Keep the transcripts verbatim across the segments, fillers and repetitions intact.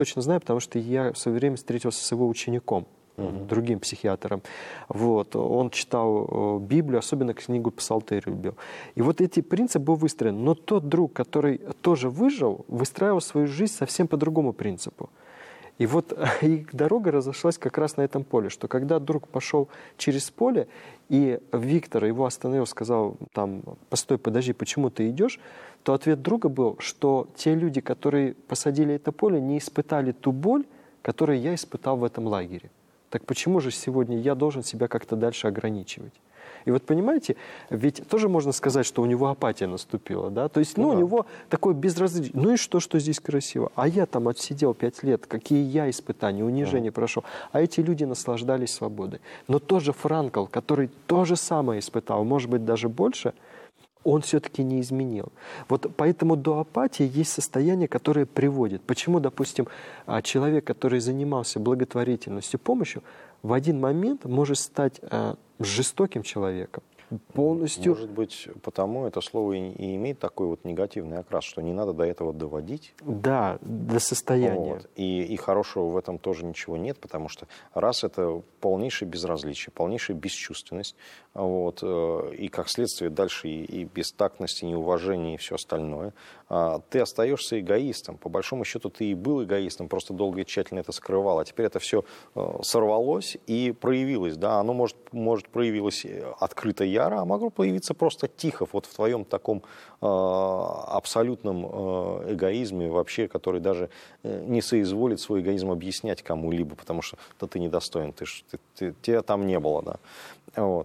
точно знаю, потому что я в свое время встретился с его учеником, uh-huh. другим психиатром. Вот. Он читал Библию, особенно книгу Псалтырь любил. И вот эти принципы был выстроен. Но тот друг, который тоже выжил, выстраивал свою жизнь совсем по другому принципу. И вот их дорога разошлась как раз на этом поле, что когда друг пошел через поле, и Виктор его остановил, сказал, там, постой, подожди, почему ты идешь, то ответ друга был, что те люди, которые посадили это поле, не испытали ту боль, которую я испытал в этом лагере. Так почему же сегодня я должен себя как-то дальше ограничивать? И вот понимаете, ведь тоже можно сказать, что у него апатия наступила, да? То есть, ну, ну да. у него такое безразличие. Ну и что, что здесь красиво? А я там отсидел пять лет, какие я испытания, унижения uh-huh. прошел. А эти люди наслаждались свободой. Но тоже Франкл, который то же самое испытал, может быть, даже больше, он все-таки не изменил. Вот поэтому до апатии есть состояние, которое приводит. Почему, допустим, человек, который занимался благотворительностью, помощью, в один момент может стать э, жестоким человеком. Полностью... Может быть, потому это слово и имеет такой вот негативный окрас, что не надо до этого доводить. Да, до состояния. Вот. И, и хорошего в этом тоже ничего нет, потому что раз это полнейшее безразличие, полнейшая бесчувственность, вот, и как следствие дальше и, и бестактность, и неуважение, и все остальное, ты остаешься эгоистом. По большому счету ты и был эгоистом, просто долго и тщательно это скрывал. А теперь это все сорвалось и проявилось. Да? Оно может, может проявилось открыто яро, а могло появиться просто тихо, вот в твоем таком э, абсолютном э, эгоизме вообще, который даже не соизволит свой эгоизм объяснять кому-либо, потому что да, ты недостоин, ты, ты, ты, тебя там не было. Да? Вот.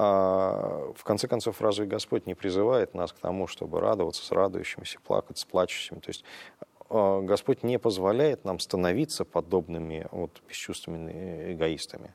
А, в конце концов, разве Господь не призывает нас к тому, чтобы радоваться с радующимися, плакать с плачущими? То есть э, Господь не позволяет нам становиться подобными вот, бесчувственными эгоистами.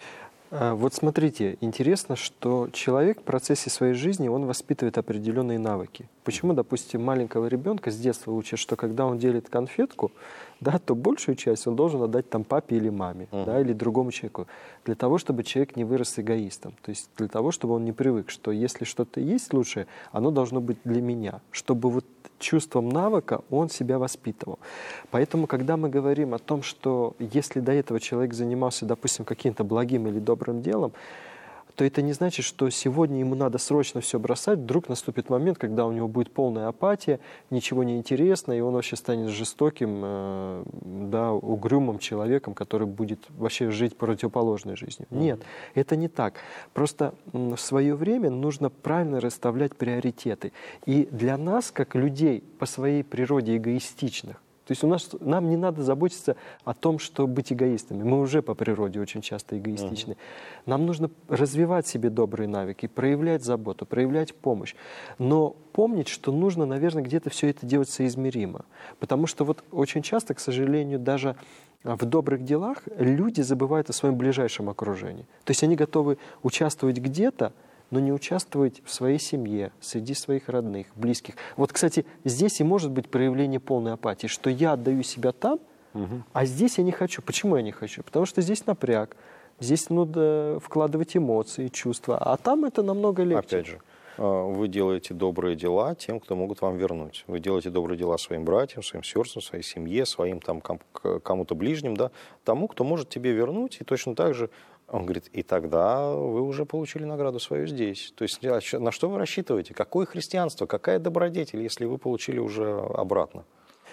Вот смотрите, интересно, что человек в процессе своей жизни, он воспитывает определенные навыки. Почему, допустим, маленького ребенка с детства учат, что когда он делит конфетку, да, то большую часть он должен отдать там папе или маме, uh-huh. да, или другому человеку, для того, чтобы человек не вырос эгоистом. То есть для того, чтобы он не привык, что если что-то есть лучшее, оно должно быть для меня, чтобы вот чувством навыка он себя воспитывал. Поэтому, когда мы говорим о том, что если до этого человек занимался, допустим, каким-то благим или добрым делом, то это не значит, что сегодня ему надо срочно все бросать, вдруг наступит момент, когда у него будет полная апатия, ничего не интересно, и он вообще станет жестоким, э, да, угрюмым человеком, который будет вообще жить противоположной жизнью. Mm-hmm. Нет, это не так. Просто в свое время нужно правильно расставлять приоритеты. И для нас, как людей по своей природе эгоистичных, то есть у нас, нам не надо заботиться о том, что быть эгоистами. Мы уже по природе очень часто эгоистичны. Uh-huh. Нам нужно развивать себе добрые навыки, проявлять заботу, проявлять помощь. Но помнить, что нужно, наверное, где-то все это делать соизмеримо. Потому что вот очень часто, к сожалению, даже в добрых делах люди забывают о своем ближайшем окружении. То есть они готовы участвовать где-то, но не участвовать в своей семье, среди своих родных, близких. Вот, кстати, здесь и может быть проявление полной апатии, что я отдаю себя там, угу. а здесь я не хочу. Почему я не хочу? Потому что здесь напряг, здесь надо вкладывать эмоции, чувства, а там это намного легче. Опять же, вы делаете добрые дела тем, кто могут вам вернуть. Вы делаете добрые дела своим братьям, своим сестрам, своей семье, своим там кому-то ближним, да, тому, кто может тебе вернуть, и точно так же он говорит, и тогда вы уже получили награду свою здесь. То есть на что вы рассчитываете? Какое христианство? Какая добродетель, если вы получили уже обратно?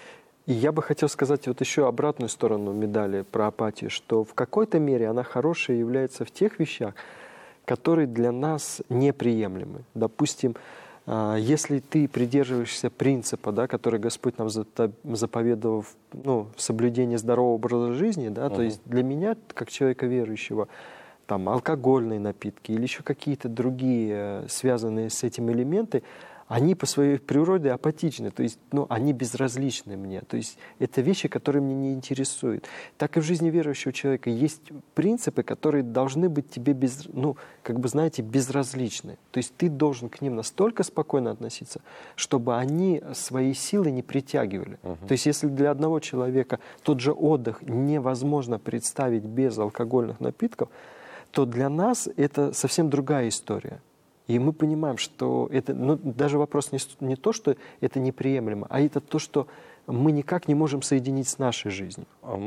И я бы хотел сказать вот еще обратную сторону медали про апатию, что в какой-то мере она хорошая является в тех вещах, которые для нас неприемлемы. Допустим, если ты придерживаешься принципа, да, который Господь нам заповедовал, ну, в соблюдении здорового образа жизни, да, uh-huh. то есть для меня, как человека верующего, там, алкогольные напитки или еще какие-то другие связанные с этим элементы, они по своей природе апатичны, то есть, ну, они безразличны мне. То есть это вещи, которые меня не интересуют. Так и в жизни верующего человека есть принципы, которые должны быть тебе, без, ну, как бы, знаете, безразличны. То есть ты должен к ним настолько спокойно относиться, чтобы они свои силы не притягивали. Uh-huh. То есть если для одного человека тот же отдых невозможно представить без алкогольных напитков, то для нас это совсем другая история. И мы понимаем, что это, ну, даже вопрос не, не то, что это неприемлемо, а это то, что мы никак не можем соединить с нашей жизнью.